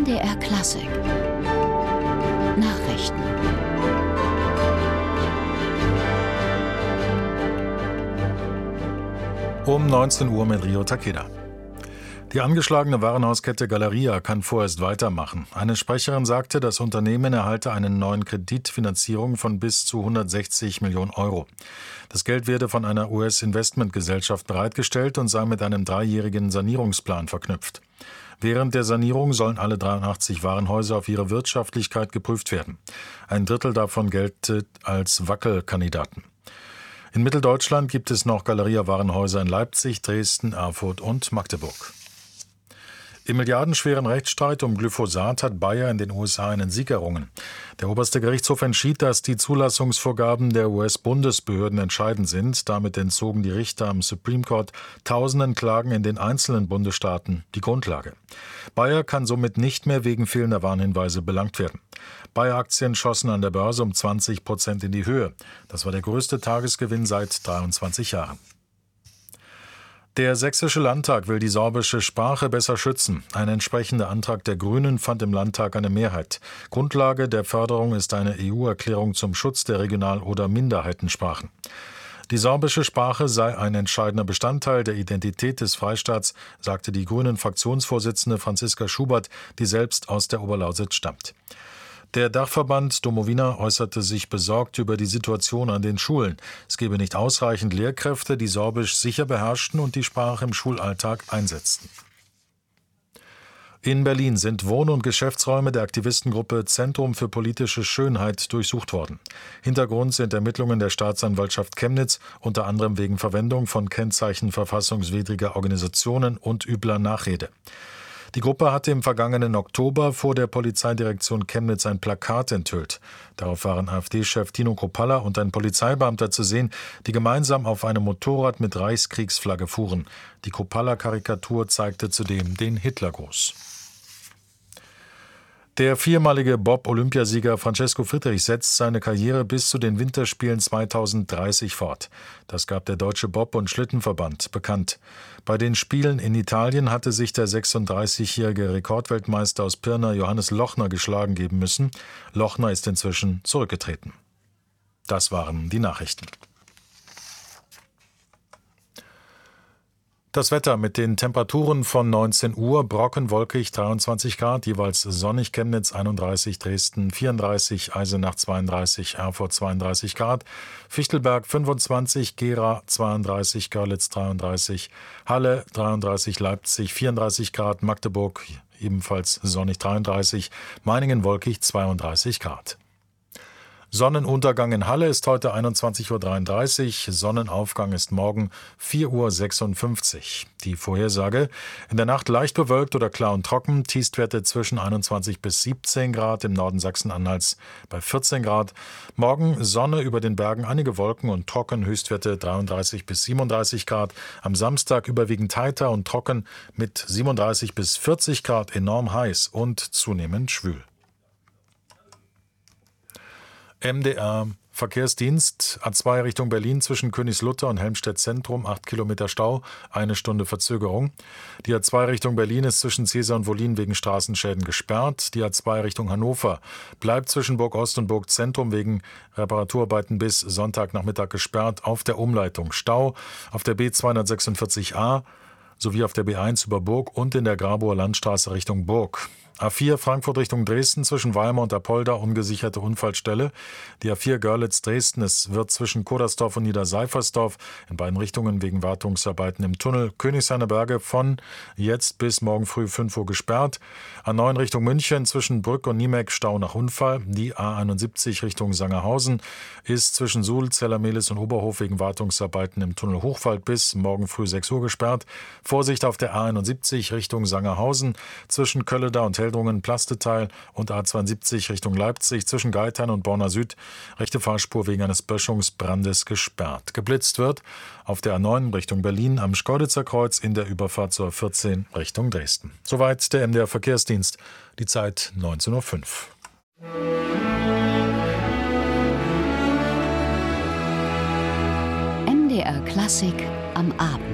MDR Klassik Nachrichten. Um 19 Uhr mit Rio Takeda. Die angeschlagene Warenhauskette Galeria kann vorerst weitermachen. Eine Sprecherin sagte, das Unternehmen erhalte eine neuen Kreditfinanzierung von bis zu 160 Millionen Euro. Das Geld werde von einer US-Investmentgesellschaft bereitgestellt und sei mit einem 3-jährigen Sanierungsplan verknüpft. Während der Sanierung sollen alle 83 Warenhäuser auf ihre Wirtschaftlichkeit geprüft werden. Ein Drittel davon gelte als Wackelkandidaten. In Mitteldeutschland gibt es noch Galeria-Warenhäuser in Leipzig, Dresden, Erfurt und Magdeburg. Im milliardenschweren Rechtsstreit um Glyphosat hat Bayer in den USA einen Sieg errungen. Der oberste Gerichtshof entschied, dass die Zulassungsvorgaben der US-Bundesbehörden entscheidend sind. Damit entzogen die Richter am Supreme Court tausenden Klagen in den einzelnen Bundesstaaten die Grundlage. Bayer kann somit nicht mehr wegen fehlender Warnhinweise belangt werden. Bayer-Aktien schossen an der Börse um 20% in die Höhe. Das war der größte Tagesgewinn seit 23 Jahren. Der Sächsische Landtag will die sorbische Sprache besser schützen. Ein entsprechender Antrag der Grünen fand im Landtag eine Mehrheit. Grundlage der Förderung ist eine EU-Erklärung zum Schutz der Regional- oder Minderheitensprachen. Die sorbische Sprache sei ein entscheidender Bestandteil der Identität des Freistaats, sagte die Grünen-Fraktionsvorsitzende Franziska Schubert, die selbst aus der Oberlausitz stammt. Der Dachverband Domowina äußerte sich besorgt über die Situation an den Schulen. Es gebe nicht ausreichend Lehrkräfte, die Sorbisch sicher beherrschten und die Sprache im Schulalltag einsetzten. In Berlin sind Wohn- und Geschäftsräume der Aktivistengruppe Zentrum für politische Schönheit durchsucht worden. Hintergrund sind Ermittlungen der Staatsanwaltschaft Chemnitz, unter anderem wegen Verwendung von Kennzeichen verfassungswidriger Organisationen und übler Nachrede. Die Gruppe hatte im vergangenen Oktober vor der Polizeidirektion Chemnitz ein Plakat enthüllt. Darauf waren AfD-Chef Tino Kruppalla und ein Polizeibeamter zu sehen, die gemeinsam auf einem Motorrad mit Reichskriegsflagge fuhren. Die Kruppalla-Karikatur zeigte zudem den Hitlergruß. Der viermalige Bob-Olympiasieger Francesco Friedrich setzt seine Karriere bis zu den Winterspielen 2030 fort. Das gab der Deutsche Bob- und Schlittenverband bekannt. Bei den Spielen in Italien hatte sich der 36-jährige Rekordweltmeister aus Pirna Johannes Lochner geschlagen geben müssen. Lochner ist inzwischen zurückgetreten. Das waren die Nachrichten. Das Wetter mit den Temperaturen von 19 Uhr, brockenwolkig 23 Grad, jeweils sonnig Chemnitz 31, Dresden 34, Eisenach 32, Erfurt 32 Grad, Fichtelberg 25, Gera 32, Görlitz 33, Halle 33, Leipzig 34 Grad, Magdeburg ebenfalls sonnig 33, Meiningen wolkig 32 Grad. Sonnenuntergang in Halle ist heute 21:33 Uhr, Sonnenaufgang ist morgen 4:56 Uhr. Die Vorhersage: in der Nacht leicht bewölkt oder klar und trocken, Tiefstwerte zwischen 21 bis 17 Grad, im Norden Sachsen-Anhalts bei 14 Grad. Morgen Sonne, über den Bergen einige Wolken und trocken, Höchstwerte 33 bis 37 Grad. Am Samstag überwiegend heiter und trocken mit 37 bis 40 Grad, enorm heiß und zunehmend schwül. MDR Verkehrsdienst, A2 Richtung Berlin zwischen Königslutter und Helmstedt Zentrum, 8 Kilometer Stau, 1 Stunde Verzögerung. Die A2 Richtung Berlin ist zwischen Cäsar und Wollin wegen Straßenschäden gesperrt. Die A2 Richtung Hannover bleibt zwischen Burg Ost und Burg Zentrum wegen Reparaturarbeiten bis Sonntagnachmittag gesperrt. Auf der Umleitung Stau, auf der B246a sowie auf der B1 über Burg und in der Grabower Landstraße Richtung Burg. A4 Frankfurt Richtung Dresden zwischen Weimar und Apolda ungesicherte Unfallstelle. Die A4 Görlitz-Dresden, es wird zwischen Kodersdorf und Niederseifersdorf in beiden Richtungen wegen Wartungsarbeiten im Tunnel Königshainer Berge von jetzt bis morgen früh 5 Uhr gesperrt. A9 Richtung München zwischen Brück und Niemeck Stau nach Unfall. Die A71 Richtung Sangerhausen ist zwischen Suhl, Zellermehlis und Oberhof wegen Wartungsarbeiten im Tunnel Hochwald bis morgen früh 6 Uhr gesperrt. Vorsicht auf der A71 Richtung Sangerhausen zwischen Kölleda und Heldrungen Plasteteil und A72 Richtung Leipzig zwischen Geitern und Borna Süd rechte Fahrspur wegen eines Böschungsbrandes gesperrt. Geblitzt wird auf der A9 Richtung Berlin am Schkeuditzer Kreuz in der Überfahrt zur 14 Richtung Dresden. Soweit der MDR Verkehrsdienst. Die Zeit 19:05 Uhr. MDR Klassik am Abend.